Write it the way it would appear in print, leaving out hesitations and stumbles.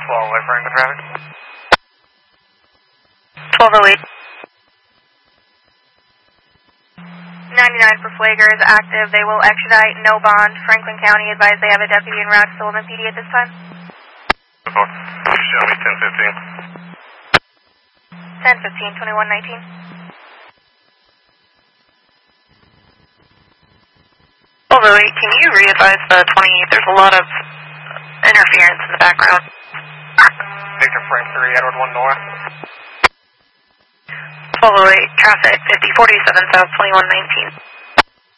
1208 Franklin traffic. 1208. 99 for Flagler is active. They will extradite, no bond. Franklin County advised they have a deputy en route to Sullivan PD at this time. Show me 1015. 1015, 2119. Although, can you re-advise the 28th? There's a lot of interference in the background. Victor Frank 3, Edward 1 North. 1208, traffic 5047 South 2119.